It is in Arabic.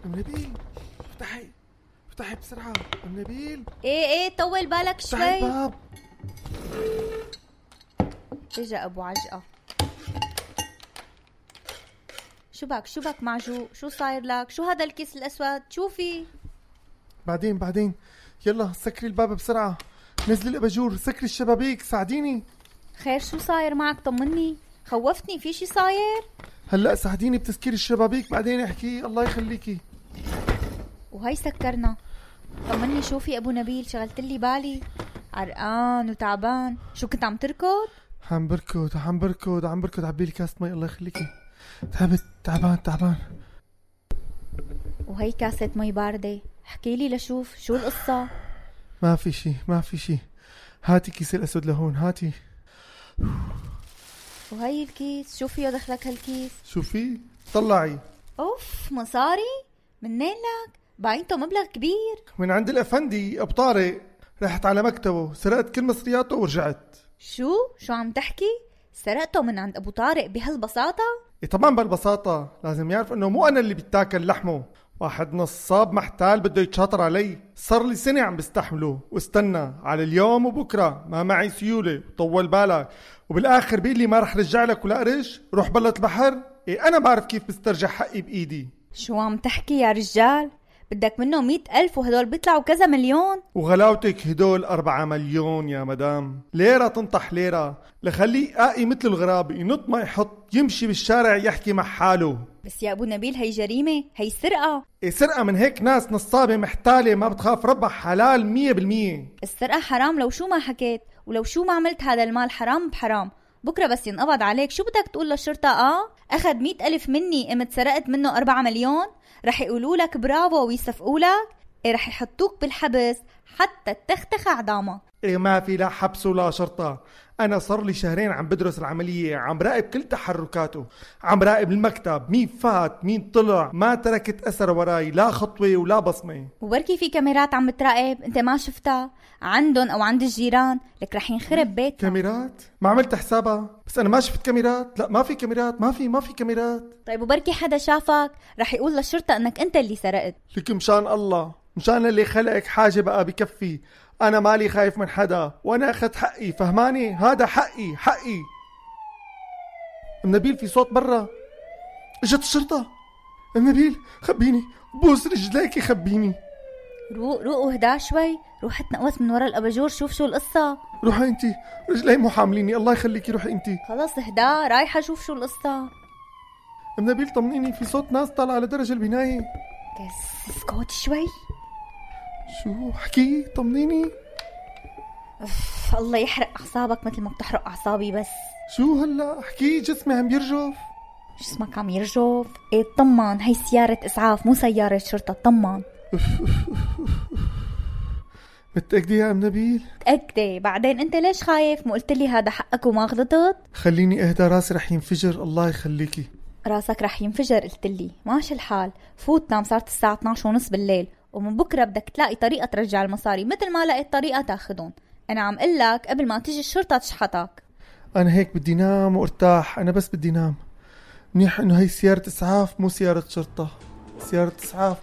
ام نبيل افتحي بسرعة ام نبيل. ايه طول بالك شوي. افتحي الباب. اجا ابو عجقة. شو بك معجوق؟ شو صاير لك؟ شو هذا الكيس الاسود؟ شوفي. بعدين يلا سكري الباب بسرعة، نزلي الاباجور، سكري الشبابيك، ساعديني. خير شو صاير معك؟ طمني، خوفتني، في شي صاير؟ هلا ساعديني بتسكير الشبابيك بعدين احكي. الله يخليكي. وهي سكرنا. طمني شوفي ابو نبيل، شغلتلي بالي، عرقان وتعبان. شو كنت عم تركض؟ عم بركض عبيلي كاسة مي. الله يخليكي. تعبان. وهي كاسة مي باردة. احكيلي لشوف شو القصة. ما في شي. هاتي كيس الاسود لهون، هاتي. وهي الكيس شو فيه دخلك هالكيس؟ شو فيه؟ طلعي. اوف مصاري؟ منين لك؟ باينته مبلغ كبير. من عند الافندي ابو طارق، رحت على مكتبه سرقت كل مصرياته ورجعت. شو عم تحكي؟ سرقته من عند ابو طارق بهالبساطة؟ إيه طبعا بالبساطة، لازم يعرف انه مو انا اللي بيتاكل لحمه، واحد نصاب محتال بده يتشاطر علي. صار لي سنة عم بستحمله واستنى على اليوم وبكرة، ما معي سيولة وطول بالك، وبالاخر بيقول لي ما رح رجع لك ولا قرش، روح بلط البحر. إيه انا بعرف كيف بسترجع حقي بايدي. شو عم تحكي يا رجال؟ بدك منه 100,000 وهدول بيطلعوا كذا مليون. وغلاوتك هدول 4 مليون يا مدام. ليرة تنطح ليرة، لخليه قائي مثل الغراب، ينط ما يحط، يمشي بالشارع يحكي مع حاله. بس يا ابو نبيل هي جريمة، هي سرقة. إيه سرقة من هيك ناس نصابة محتالة ما بتخاف ربها، حلال 100%. السرقة حرام لو شو ما حكيت، ولو شو ما عملت هذا المال حرام بحرام. بكرة بس ينقبض عليك شو بدك تقول للشرطة؟ أخذ 100,000 مني قمت سرقت منه 4 مليون؟ رح يقولوا لك برافو ويصفقوا لك؟ إيه رح يحطوك بالحبس حتى تختخ عظامك. إيه ما في لا حبس ولا شرطة. أنا صار لي شهرين عم بدرس العملية، عم راقب كل تحركاته، عم راقب المكتب، مين فات مين طلع، ما تركت أثر وراي لا خطوة ولا بصمة. وبركي في كاميرات عم بتراقب انت ما شفتها عندهم او عند الجيران، لك رح ينخرب بيتنا. كاميرات؟ ما عملت حسابها، بس أنا ما شفت كاميرات. لا ما في كاميرات، ما في كاميرات. طيب وبركي حدا شافك رح يقول للشرطة انك انت اللي سرقت. لك مشان الله، مشان اللي خلقك حاجة بقى بكفي. أنا مالي خايف من حدا، وأنا أخذت حقي، فهماني؟ هذا حقي. ام نبيل في صوت برا، اجت الشرطة. ام نبيل خبيني، بوس رجليكي خبيني. روق وهدا شوي، روح تنقوس من ورا الاباجور شوف شو القصة. روحي انتي، رجلي مو حامليني. الله يخليكي روحي انتي. خلص اهدا، رايحة شوف شو القصة. ام نبيل طمنيني، في صوت ناس طالع على درج البناية. اسكت شوي. شو حكي؟ طمنيني. الله يحرق اعصابك مثل ما بتحرق اعصابي. بس شو هلا حكي؟ جسمي عم يرجف. جسمك عم يرجف؟ ايه طمان، هي سيارة اسعاف مو سيارة شرطة، طمان. متأكدة يا ام نبيل؟ متأكدة. بعدين انت ليش خايف؟ مو قلتلي هذا حقك وما غلطت؟ خليني اهدى، راسي رح ينفجر. الله يخليكي. راسك رح ينفجر قلتلي؟ ماشي الحال، فوت نام، صارت الساعة 12:30 بالليل، ومن بكرة بدك تلاقي طريقة ترجع المصاري مثل ما لقيت طريقة تاخدهم. انا عم قلك قبل ما تيجي الشرطة تشحطك. انا هيك بدي نام وارتاح، انا بس بدي نام. منيح انه هي سيارة اسعاف مو سيارة شرطة. سيارة اسعاف